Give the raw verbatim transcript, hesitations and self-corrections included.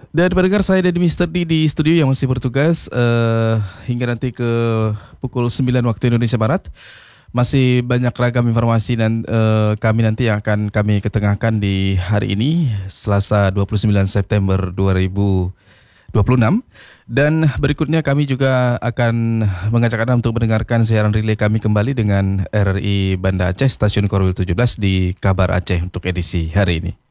Dan pendengar, saya dan Mister D di studio yang masih bertugas uh, hingga nanti ke pukul sembilan waktu Indonesia Barat. Masih banyak ragam informasi dan uh, kami nanti yang akan kami ketengahkan di hari ini, Selasa dua puluh sembilan September dua ribu dua puluh enam. Dan berikutnya kami juga akan mengajak Anda untuk mendengarkan siaran relay kami kembali dengan R R I Banda Aceh, Stasiun Korwil tujuh belas di Kabar Aceh untuk edisi hari ini.